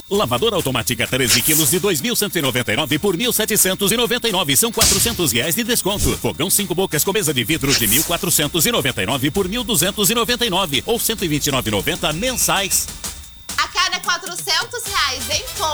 Lavadora automática 13 quilos de 2.199 por 1.799. São R$400 de desconto. Fogão 5 bocas com mesa de vidro de 1.499 por 1.299 ou R$129,90 mensais. A cada R$400 em